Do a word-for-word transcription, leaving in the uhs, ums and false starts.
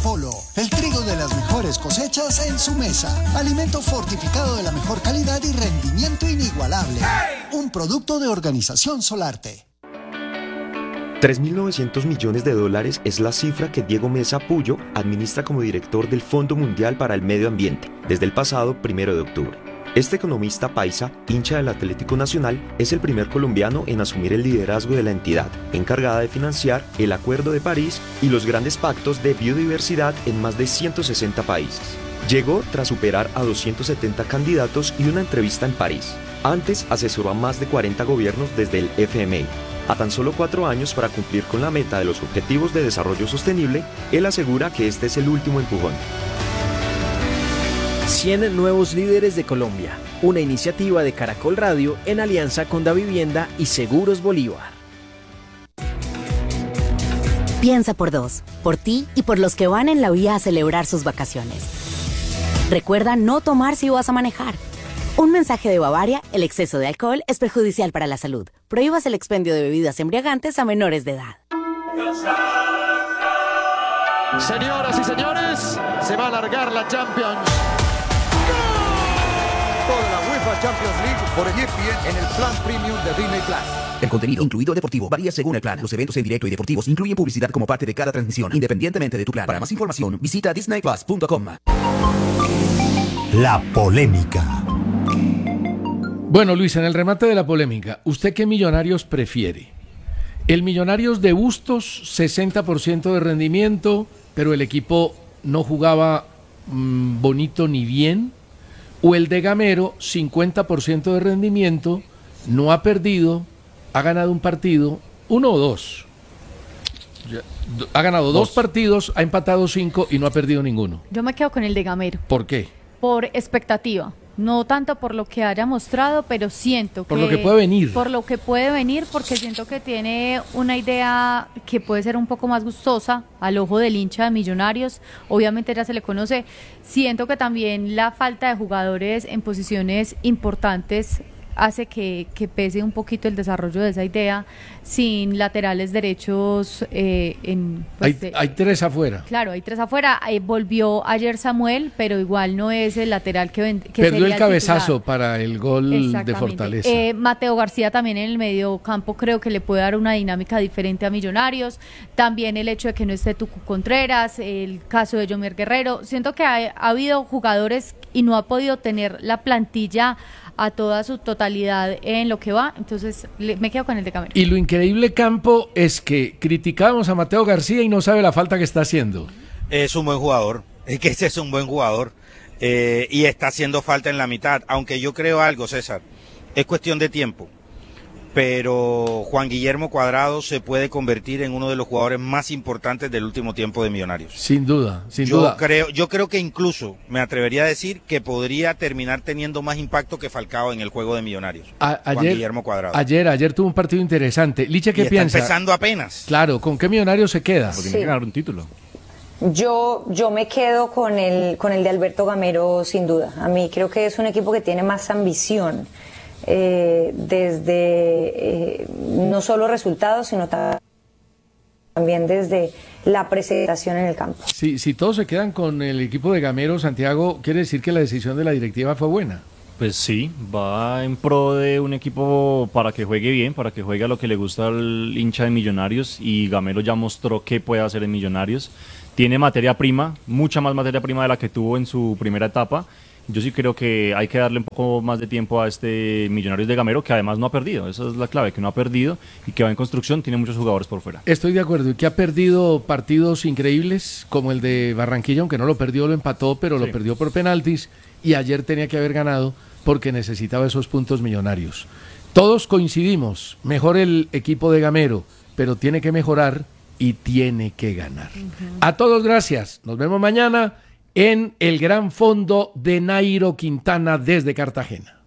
Apolo, el trigo de las mejores cosechas en su mesa. Alimento fortificado de la mejor calidad y rendimiento inigualable. Un producto de Organización Solarte. tres mil novecientos millones de dólares es la cifra que Diego Mesa Puyo administra como director del Fondo Mundial para el Medio Ambiente desde el pasado primero de octubre. Este economista paisa, hincha del Atlético Nacional, es el primer colombiano en asumir el liderazgo de la entidad, encargada de financiar el Acuerdo de París y los grandes pactos de biodiversidad en más de ciento sesenta países. Llegó tras superar a doscientos setenta candidatos y una entrevista en París. Antes asesoró a más de cuarenta gobiernos desde el F M I. A tan solo cuatro años para cumplir con la meta de los Objetivos de Desarrollo Sostenible, él asegura que este es el último empujón. cien nuevos líderes de Colombia, una iniciativa de Caracol Radio en alianza con Davivienda y Seguros Bolívar. Piensa por dos, por ti y por los que van en la vía a celebrar sus vacaciones. Recuerda no tomar si vas a manejar. Un mensaje de Bavaria: el exceso de alcohol es perjudicial para la salud. Prohíbas el expendio de bebidas embriagantes a menores de edad. Señoras y señores, se va a alargar la Champions. Toda la UEFA Champions League por E S P N en el plan premium de Disney Plus. El contenido, incluido deportivo, varía según el plan. Los eventos en directo y deportivos incluyen publicidad como parte de cada transmisión, independientemente de tu plan. Para más información, visita disney plus punto com. La polémica. Bueno, Luis, en el remate de la polémica, ¿usted qué Millonarios prefiere? El Millonarios de Bustos, sesenta por ciento de rendimiento, pero el equipo no jugaba mmm, bonito ni bien. O el de Gamero, cincuenta por ciento de rendimiento, no ha perdido, ha ganado un partido, uno o dos. Ha ganado dos. dos partidos, ha empatado cinco y no ha perdido ninguno. Yo me quedo con el de Gamero. ¿Por qué? Por expectativa. No tanto por lo que haya mostrado, pero siento que... Por lo que puede venir. Por lo que puede venir, porque siento que tiene una idea que puede ser un poco más gustosa al ojo del hincha de Millonarios. Obviamente ya se le conoce. Siento que también la falta de jugadores en posiciones importantes hace que, que pese un poquito el desarrollo de esa idea, sin laterales derechos. Eh, en, pues, hay, hay tres afuera. Claro, hay tres afuera. Eh, volvió ayer Samuel, pero igual no es el lateral que, ven, que perdió sería el cabezazo el para el gol de Fortaleza. Eh, Mateo García también en el medio campo creo que le puede dar una dinámica diferente a Millonarios. También el hecho de que no esté Tucu Contreras, el caso de Yomer Guerrero. Siento que ha, ha habido jugadores y no ha podido tener la plantilla a toda su totalidad en lo que va, entonces le, me quedo con el de Gamero. Y lo increíble, Campo, es que criticábamos a Mateo García y no sabe la falta que está haciendo. Es un buen jugador, es que ese es un buen jugador, eh, y está haciendo falta en la mitad, aunque yo creo algo, César, es cuestión de tiempo, pero Juan Guillermo Cuadrado se puede convertir en uno de los jugadores más importantes del último tiempo de Millonarios. Sin duda, sin yo duda. Creo, yo creo que incluso me atrevería a decir que podría terminar teniendo más impacto que Falcao en el juego de Millonarios. A, ayer, Juan Guillermo Cuadrado. Ayer, ayer tuvo un partido interesante. Licha, ¿qué y está piensa? empezando apenas. Claro, ¿con qué Millonarios se queda? Pues tiene que ganar un título. Yo, yo me quedo con el, con el de Alberto Gamero, sin duda. A mí creo que es un equipo que tiene más ambición. Eh, desde eh, no solo resultados, sino también desde la presentación en el campo. Sí, si todos se quedan con el equipo de Gamero, Santiago, ¿quiere decir que la decisión de la directiva fue buena? Pues sí, va en pro de un equipo para que juegue bien, para que juegue a lo que le gusta al hincha de Millonarios, y Gamero ya mostró qué puede hacer en Millonarios. Tiene materia prima, mucha más materia prima de la que tuvo en su primera etapa. Yo sí creo que hay que darle un poco más de tiempo a este Millonarios de Gamero, que además no ha perdido. Esa es la clave, que no ha perdido y que va en construcción, tiene muchos jugadores por fuera. Estoy de acuerdo, y que ha perdido partidos increíbles, como el de Barranquilla, aunque no lo perdió, lo empató, pero sí. Lo perdió por penaltis, y ayer tenía que haber ganado porque necesitaba esos puntos Millonarios. Todos coincidimos, mejor el equipo de Gamero, pero tiene que mejorar y tiene que ganar. Uh-huh. A todos gracias, nos vemos mañana en el Gran Fondo de Nairo Quintana desde Cartagena.